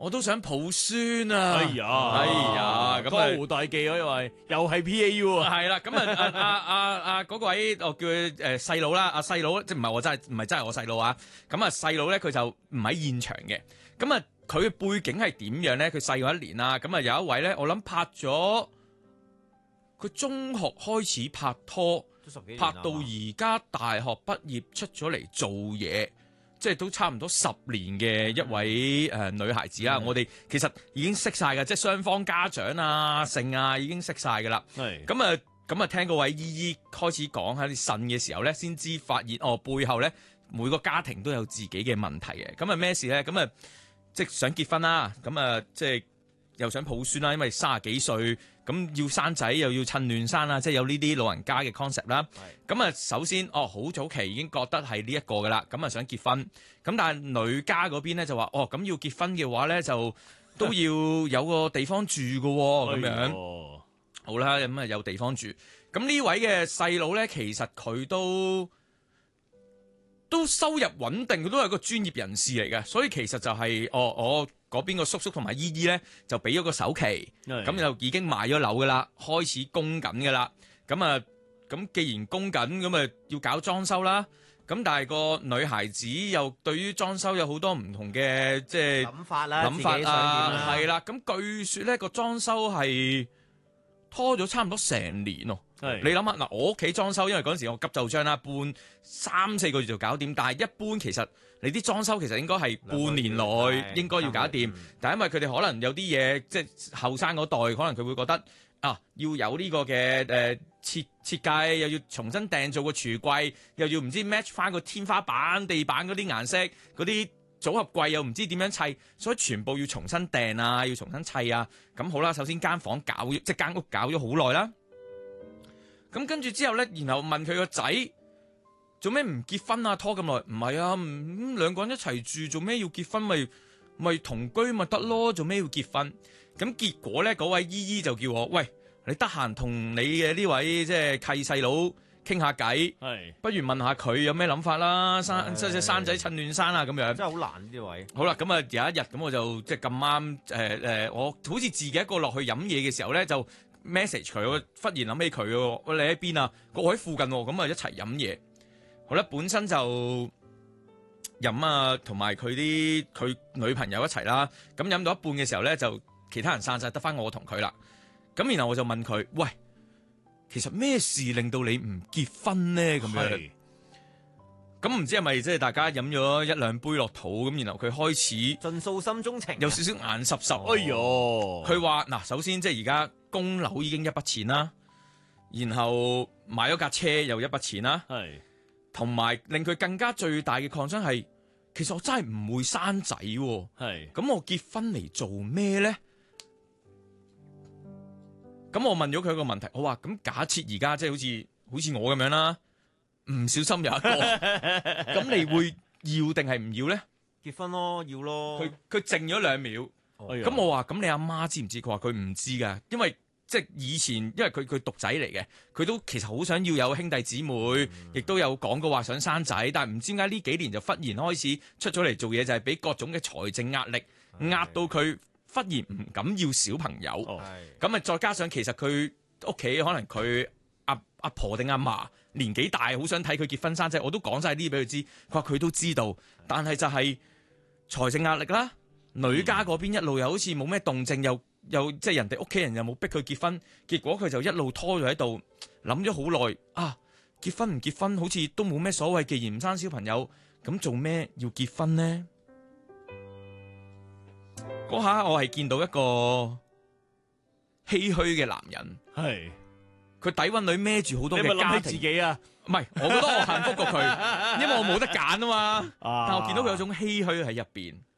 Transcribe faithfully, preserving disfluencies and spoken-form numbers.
我都想抱孫啊！ 哎呀， 哎呀，咁啊江湖大忌啊，因為又係 P A U 啊， 係啦，咁啊啊啊啊嗰個位，我叫佢誒細佬啦，阿細佬即係唔係我真係唔係真係我細佬啊！咁啊細佬咧佢就唔喺現場嘅，咁啊佢嘅背景係點樣咧？佢細我一年啦，咁啊有一位咧，我諗拍咗佢中學開始拍拖， 都十幾年拍到而家大學畢業出咗嚟做嘢。即係都差唔多十年嘅一位誒、呃、女孩子啦，嗯、我哋其實已經識晒嘅，即係雙方家長啊、性啊已經識晒嘅啦。 係咁啊，咁啊聽嗰位姨姨開始講喺啲呻嘅時候咧，先知發現哦背後咧每個家庭都有自己嘅問題嘅。咁啊咩事咧？咁啊即係想結婚啦，咁啊即係又想抱孫啦，因為三十幾歲。咁要生仔又要趁亂生啦，即係有呢啲老人家嘅 concept 啦。咁啊，首先哦，好早期已經覺得係呢一個噶啦，咁啊想結婚。咁但係女家嗰邊咧就話，哦咁要結婚嘅話咧就都要有個地方住噶喎，咁樣。 哎、 好啦，咁啊有地方住。咁呢位嘅細佬咧，其實佢都都收入穩定，佢都係個專業人士嚟嘅，所以其實就係、是、哦我。嗰邊個叔叔同埋姨姨咧就俾咗個首期，咁就已經賣咗樓噶啦，開始供緊噶啦。咁啊，咁既然供緊，咁啊要搞裝修啦。咁但係個女孩子又對於裝修有好多唔同嘅即係諗法啦， 諗法啊，係啦。 啦。咁據說咧個裝修係拖咗差唔多成年咯。你諗下嗱，我屋企裝修，因為嗰陣時我急就章啦，半三四個月就搞掂。但係一般其實你啲裝修其實應該係半年內應該要搞掂。但係因為佢哋可能有啲嘢，即係後生嗰代，可能佢會覺得啊，要有呢個嘅誒設設計，又要重新訂做個櫥櫃，又要唔知 match 翻個天花板、地板嗰啲顏色，嗰啲組合櫃又唔知點樣砌，所以全部要重新訂啊，要重新砌啊。咁好啦，首先間房搞，即係間屋搞咗好耐啦。咁跟住之後咧，然後問佢個仔做咩唔結婚啊？拖咁耐，唔係啊，咁兩個人一齊住，做咩要結婚？咪咪同居咪得咯？做咩要結婚？咁結果咧，嗰位姨姨就叫我，喂，你得閒同你嘅呢位即係契細佬傾下偈，係，不如問下佢有咩諗法啦？生即係生仔趁亂生啊，咁樣真係好難呢位。 好啦，咁啊有一日咁我就即係咁啱誒誒，我好似自己一個落去飲嘢嘅時候咧就。message 佢，我忽然諗起佢喎，喂，你喺邊啊？我喺附近喎，咁啊一齊飲嘢。好啦，本身就飲啊，同埋佢啲佢女朋友一齊啦。咁飲到一半嘅時候咧，就其他人散晒，得翻我同佢啦。咁然後我就問佢，喂，其實咩事令到你唔結婚呢？咁樣。咁唔知係咪即係大家飲咗一兩杯落肚咁，然後佢開始盡訴心中情， 有少少眼濕濕。 哎喲！ 佢話嗱，首先即係而家供樓已經一筆錢啦，然後買咗架車又一筆錢啦，係，同埋令佢更加最大嘅 concern係，其實我真係唔會生仔，係，咁我結婚嚟做咩咧？咁我問咗佢一個問題，我話咁假設而家即係好似好似我咁樣啦。唔小心有一個，咁你會要定係唔要咧？ 結婚咯，要咯。 佢佢靜咗兩秒，咁、哦、我話咁你阿媽知唔知？佢話佢唔知噶，因為即係以前，因為佢佢獨仔嚟嘅，佢都其實好想要有兄弟姊妹，亦、嗯、都有講過話想生仔，但係唔知點解呢幾年就忽然開始出咗嚟做嘢，就係、是、俾各種嘅財政壓力壓到佢忽然唔敢要小朋友。咁啊，再加上其實佢屋企可能佢阿阿婆定阿嫲。年紀大，好想睇佢結婚生仔，我都講晒啲俾佢知。佢話佢都知道，但係就係財政壓力啦。女家嗰邊一路又好似冇咩動靜，又又即係人哋屋企人又冇逼佢結婚，結果佢就一路拖咗喺度，諗咗好耐啊！結婚唔結婚，好似都冇咩所謂。既然唔生小朋友，咁做咩要結婚呢？嗰下我係見到一個唏噓嘅男人，係。佢底蘊裏孭住好多嘅家庭，你咪諗起自己啊？唔係，我覺得我幸福過佢，因為我冇得揀啊嘛。但我見到佢有種唏噓喺入邊。